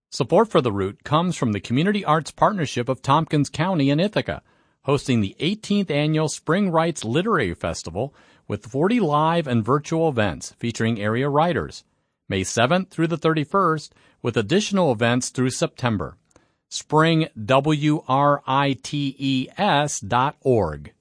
Support for The Root comes from the Community Arts Partnership of Tompkins County in Ithaca, hosting the 18th Annual Spring Writes Literary Festival with 40 live and virtual events featuring area writers, May 7th through the 31st, with additional events through September. springwrites.org.